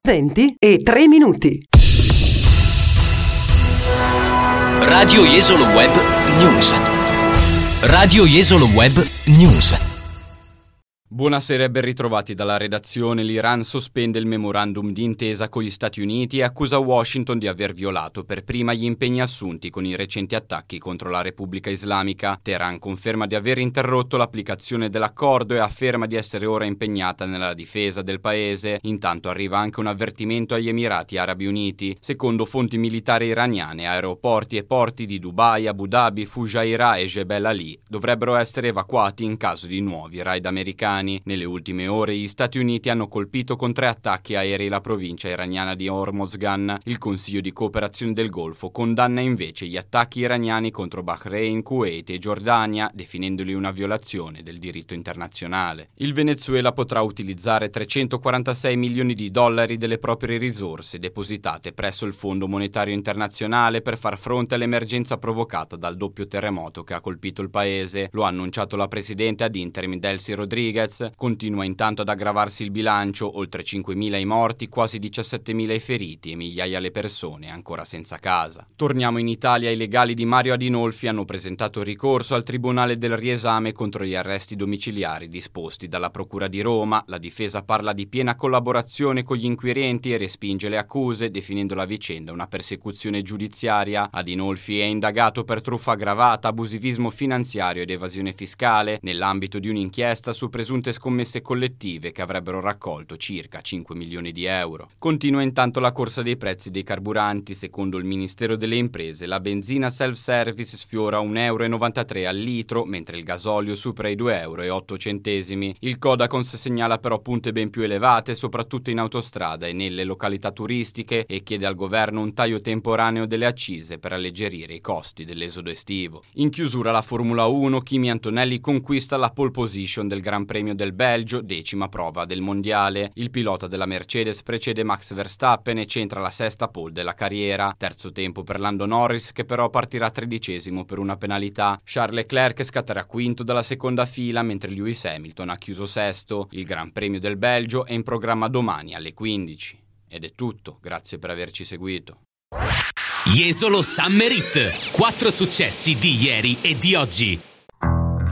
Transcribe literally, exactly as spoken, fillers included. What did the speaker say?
venti e tre minuti. Radio Jesolo Web News. Radio Jesolo Web News. Buonasera e ben ritrovati dalla redazione. L'Iran sospende il memorandum di intesa con gli Stati Uniti e accusa Washington di aver violato per prima gli impegni assunti con i recenti attacchi contro la Repubblica Islamica. Teheran conferma di aver interrotto l'applicazione dell'accordo e afferma di essere ora impegnata nella difesa del paese. Intanto arriva anche un avvertimento agli Emirati Arabi Uniti. Secondo fonti militari iraniane, aeroporti e porti di Dubai, Abu Dhabi, Fujairah e Jebel Ali dovrebbero essere evacuati in caso di nuovi raid americani. Nelle ultime ore gli Stati Uniti hanno colpito con tre attacchi aerei la provincia iraniana di Hormozgan. Il Consiglio di cooperazione del Golfo condanna invece gli attacchi iraniani contro Bahrain, Kuwait e Giordania, definendoli una violazione del diritto internazionale. Il Venezuela potrà utilizzare trecentoquarantasei milioni di dollari delle proprie risorse depositate presso il Fondo Monetario Internazionale per far fronte all'emergenza provocata dal doppio terremoto che ha colpito il paese. Lo ha annunciato la presidente ad interim Delcy Rodriguez. Continua intanto ad aggravarsi il bilancio, oltre cinquemila i morti, quasi diciassettemila i feriti e migliaia le persone ancora senza casa. Torniamo in Italia. I legali di Mario Adinolfi hanno presentato ricorso al Tribunale del Riesame contro gli arresti domiciliari disposti dalla Procura di Roma. La difesa parla di piena collaborazione con gli inquirenti e respinge le accuse, definendo la vicenda una persecuzione giudiziaria. Adinolfi è indagato per truffa aggravata, abusivismo finanziario ed evasione fiscale nell'ambito di un'inchiesta su presunte scommesse collettive che avrebbero raccolto circa cinque milioni di euro. Continua intanto la corsa dei prezzi dei carburanti. Secondo il Ministero delle Imprese, la benzina self-service sfiora un euro e novantatré al litro, mentre il gasolio supera i due euro e otto centesimi. Il Codacons segnala però punte ben più elevate, soprattutto in autostrada e nelle località turistiche, e chiede al governo un taglio temporaneo delle accise per alleggerire i costi dell'esodo estivo. In chiusura la Formula uno, Kimi Antonelli conquista la pole position del Gran Premio del Belgio, decima prova del mondiale. Il pilota della Mercedes precede Max Verstappen e centra la sesta pole della carriera. Terzo tempo per Lando Norris, che però partirà tredicesimo per una penalità. Charles Leclerc scatterà quinto dalla seconda fila, mentre Lewis Hamilton ha chiuso sesto. Il Gran Premio del Belgio è in programma domani alle quindici. Ed è tutto, grazie per averci seguito. Jesolo Summer Hit. Quattro successi di ieri e di oggi.